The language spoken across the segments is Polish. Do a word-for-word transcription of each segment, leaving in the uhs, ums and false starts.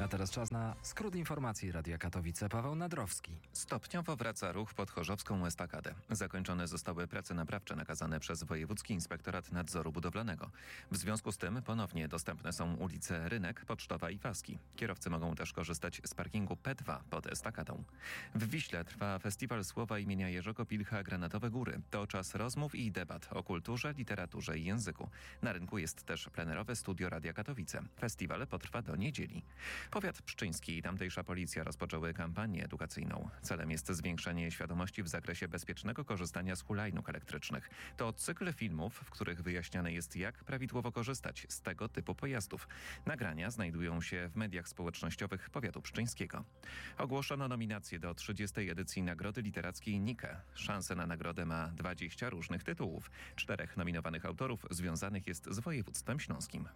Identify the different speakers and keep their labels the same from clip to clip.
Speaker 1: A teraz czas na skrót informacji Radia Katowice. Paweł Nadrowski.
Speaker 2: Stopniowo wraca ruch pod Chorzowską Estakadę. Zakończone zostały prace naprawcze nakazane przez Wojewódzki Inspektorat Nadzoru Budowlanego. W związku z tym ponownie dostępne są ulice Rynek, Pocztowa i Waski. Kierowcy mogą też korzystać z parkingu P dwa pod Estakadą. W Wiśle trwa festiwal słowa imienia Jerzego Pilcha Granatowe Góry. To czas rozmów i debat o kulturze, literaturze i języku. Na rynku jest też plenerowe studio Radia Katowice. Festiwal potrwa do niedzieli. Powiat pszczyński i tamtejsza policja rozpoczęły kampanię edukacyjną. Celem jest zwiększenie świadomości w zakresie bezpiecznego korzystania z hulajnóg elektrycznych. To cykl filmów, w których wyjaśniane jest, jak prawidłowo korzystać z tego typu pojazdów. Nagrania znajdują się w mediach społecznościowych powiatu pszczyńskiego. Ogłoszono nominacje do trzydziestej edycji Nagrody Literackiej Nike. Szansę na nagrodę ma dwadzieścia różnych tytułów. Czterech nominowanych autorów związanych jest z województwem śląskim.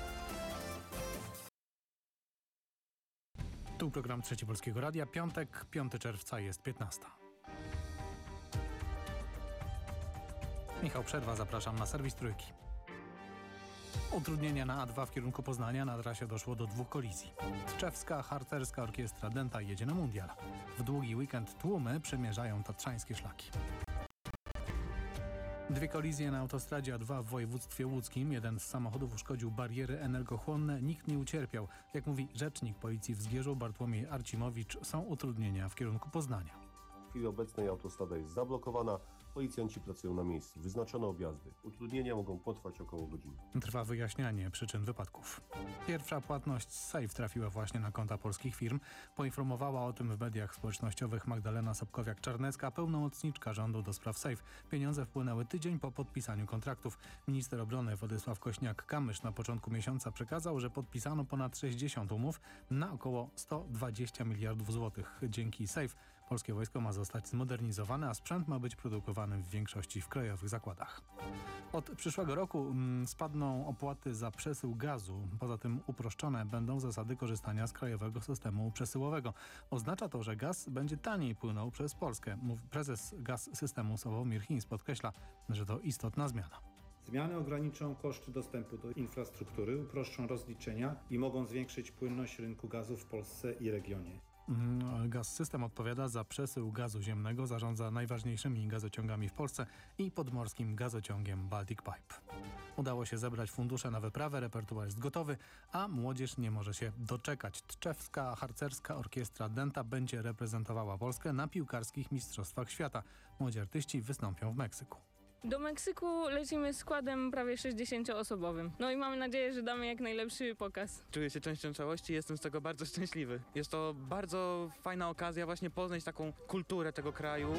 Speaker 3: Tu program Trzeci Polskiego Radia. Piątek, piątego czerwca jest piętnasta. Michał Przerwa, zapraszam na serwis Trójki. Utrudnienia na A dwa w kierunku Poznania. Na trasie doszło do dwóch kolizji. Tczewska Harcerska Orkiestra Dęta jedzie na mundial. W długi weekend tłumy przemierzają tatrzańskie szlaki. Dwie kolizje na autostradzie A dwa w województwie łódzkim. Jeden z samochodów uszkodził bariery energochłonne. Nikt nie ucierpiał. Jak mówi rzecznik policji w Zgierzu Bartłomiej Arcimowicz, są utrudnienia w kierunku Poznania.
Speaker 4: W chwili obecnej autostrada jest zablokowana. Policjanci pracują na miejscu. Wyznaczono objazdy. Utrudnienia mogą potrwać około godziny.
Speaker 3: Trwa wyjaśnianie przyczyn wypadków. Pierwsza płatność z Safe trafiła właśnie na konta polskich firm. Poinformowała o tym w mediach społecznościowych Magdalena Sobkowiak-Czarnecka, pełnomocniczka rządu do spraw Safe. Pieniądze wpłynęły tydzień po podpisaniu kontraktów. Minister obrony Władysław Kośniak-Kamysz na początku miesiąca przekazał, że podpisano ponad sześćdziesiąt umów na około sto dwadzieścia miliardów złotych. Dzięki Safe polskie wojsko ma zostać zmodernizowane, a sprzęt ma być produkowany w większości w krajowych zakładach. Od przyszłego roku mm, spadną opłaty za przesył gazu. Poza tym uproszczone będą zasady korzystania z krajowego systemu przesyłowego. Oznacza to, że gaz będzie taniej płynął przez Polskę. Prezes Gaz Systemu Sławomir Hinz podkreśla, że to istotna zmiana.
Speaker 5: Zmiany ograniczą koszty dostępu do infrastruktury, uproszczą rozliczenia i mogą zwiększyć płynność rynku gazu w Polsce i regionie.
Speaker 3: Gaz System odpowiada za przesył gazu ziemnego, zarządza najważniejszymi gazociągami w Polsce i podmorskim gazociągiem Baltic Pipe. Udało się zebrać fundusze na wyprawę, repertuar jest gotowy, a młodzież nie może się doczekać. Tczewska Harcerska Orkiestra Dęta będzie reprezentowała Polskę na piłkarskich Mistrzostwach Świata. Młodzi artyści wystąpią w Meksyku.
Speaker 6: Do Meksyku lecimy składem prawie sześćdziesięcioosobowym. No i mamy nadzieję, że damy jak najlepszy pokaz.
Speaker 7: Czuję się częścią całości i jestem z tego bardzo szczęśliwy. Jest to bardzo fajna okazja właśnie poznać taką kulturę tego kraju.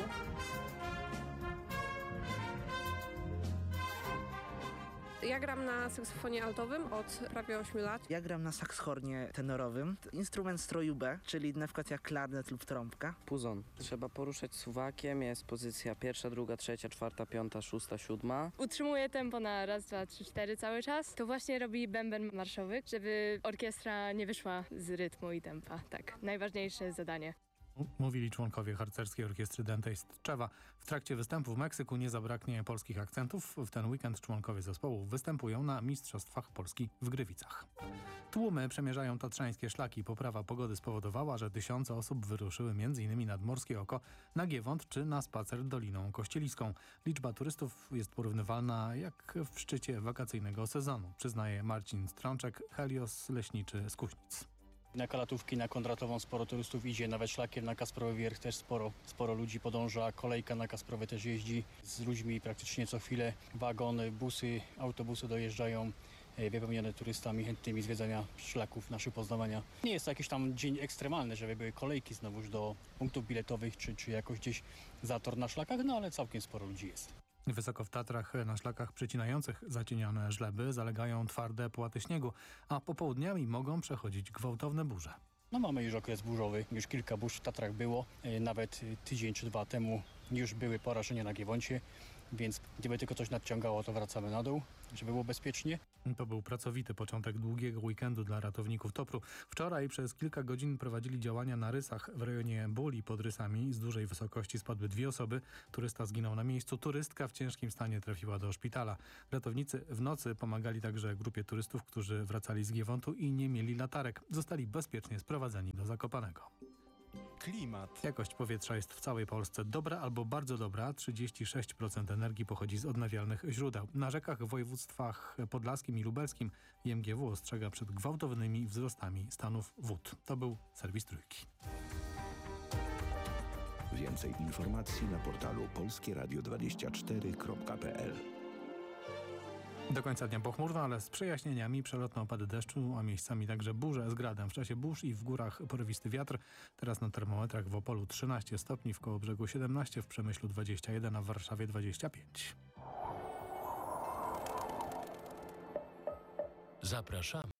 Speaker 8: Ja gram na saksofonie altowym od prawie ośmiu lat.
Speaker 9: Ja gram na sakshornie tenorowym. Instrument stroju B, czyli na przykład jak klarnet lub trąbka.
Speaker 10: Puzon. Trzeba poruszać suwakiem, jest pozycja pierwsza, druga, trzecia, czwarta, piąta, szósta, siódma.
Speaker 6: Utrzymuje tempo na raz, dwa, trzy, cztery cały czas. To właśnie robi bęben marszowy, żeby orkiestra nie wyszła z rytmu i tempa. Tak, najważniejsze zadanie.
Speaker 3: Mówili członkowie Harcerskiej Orkiestry Dętej z Tczewa. W trakcie występu w Meksyku nie zabraknie polskich akcentów. W ten weekend członkowie zespołu występują na Mistrzostwach Polski w Grywicach. Tłumy przemierzają tatrzańskie szlaki. Poprawa pogody spowodowała, że tysiące osób wyruszyły między innymi nad Morskie Oko, na Giewont czy na spacer Doliną Kościeliską. Liczba turystów jest porównywalna jak w szczycie wakacyjnego sezonu, przyznaje Marcin Strączek, Helios Leśniczy z Kuźnic.
Speaker 11: Na Kalatówki, na Kondratową sporo turystów idzie, nawet szlakiem na Kasprowy Wierch też sporo, sporo ludzi podąża, kolejka na Kasprowy też jeździ z ludźmi praktycznie co chwilę, wagony, busy, autobusy dojeżdżają wypełnione turystami chętnymi zwiedzania szlaków, naszych poznawania. Nie jest to jakiś tam dzień ekstremalny, żeby były kolejki znowuż do punktów biletowych czy, czy jakoś gdzieś zator na szlakach, no ale całkiem sporo ludzi jest.
Speaker 3: Wysoko w Tatrach na szlakach przecinających zacienione żleby zalegają twarde płaty śniegu, a popołudniami mogą przechodzić gwałtowne burze.
Speaker 11: No mamy już okres burzowy, już kilka burz w Tatrach było, nawet tydzień czy dwa temu już były porażenia na Giewoncie. więc gdyby tylko coś nadciągało, to wracamy na dół, żeby było bezpiecznie.
Speaker 3: To był pracowity początek długiego weekendu dla ratowników Topru. Wczoraj przez kilka godzin prowadzili działania na Rysach. W rejonie Buli pod Rysami z dużej wysokości spadły dwie osoby. Turysta zginął na miejscu. Turystka w ciężkim stanie trafiła do szpitala. Ratownicy w nocy pomagali także grupie turystów, którzy wracali z Giewontu i nie mieli latarek. Zostali bezpiecznie sprowadzeni do Zakopanego.
Speaker 12: Klimat.
Speaker 3: Jakość powietrza jest w całej Polsce dobra albo bardzo dobra. trzydzieści sześć procent energii pochodzi z odnawialnych źródeł. Na rzekach w województwach podlaskim i lubelskim I M G W ostrzega przed gwałtownymi wzrostami stanów wód. To był serwis Trójki.
Speaker 13: Więcej informacji na portalu polskie radio dwadzieścia cztery kropka p l.
Speaker 3: Do końca dnia pochmurno, ale z przejaśnieniami, przelotne opady deszczu, a miejscami także burze z gradem. W czasie burz i w górach porywisty wiatr. Teraz na termometrach w Opolu trzynaście stopni, w Kołobrzegu siedemnaście, w Przemyślu dwadzieścia jeden, a w Warszawie dwadzieścia pięć.
Speaker 12: Zapraszamy.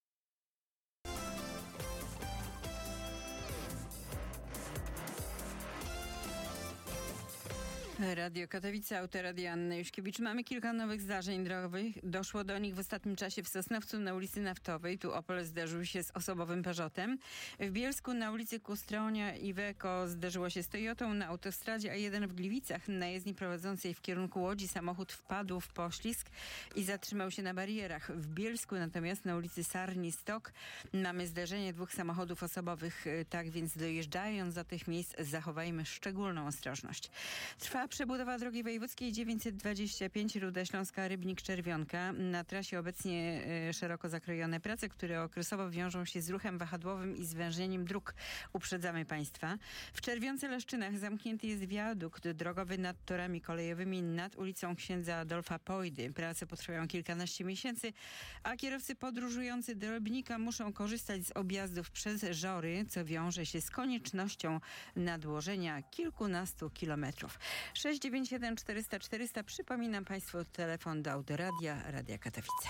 Speaker 14: Radio Katowice, Autoradio Anna Juszkiewicz. Mamy kilka nowych zdarzeń drogowych. Doszło do nich w ostatnim czasie w Sosnowcu na ulicy Naftowej. Tu Opel zderzył się z osobowym Peugeotem. W Bielsku na ulicy Kustronia Iveco zderzyło się z Toyotą. Na autostradzie A jeden w Gliwicach na jezdni prowadzącej w kierunku Łodzi samochód wpadł w poślizg i zatrzymał się na barierach. W Bielsku natomiast na ulicy Sarni Stok mamy zderzenie dwóch samochodów osobowych. Tak więc dojeżdżając do tych miejsc zachowajmy szczególną ostrożność. Trwa przebudowa drogi wojewódzkiej dziewięćset dwadzieścia pięć Ruda Śląska Rybnik-Czerwionka. Na trasie obecnie y, szeroko zakrojone prace, które okresowo wiążą się z ruchem wahadłowym i zwężeniem dróg. Uprzedzamy Państwa. W Czerwionce-Leszczynach zamknięty jest wiadukt drogowy nad torami kolejowymi nad ulicą Księdza Adolfa Pojdy. Prace potrwają kilkanaście miesięcy, a kierowcy podróżujący do Rybnika muszą korzystać z objazdów przez Żory, co wiąże się z koniecznością nadłożenia kilkunastu kilometrów. sześć dziewięć jeden czterysta czterysta. Przypominam Państwu telefon do Autoradia, Radia Katowice.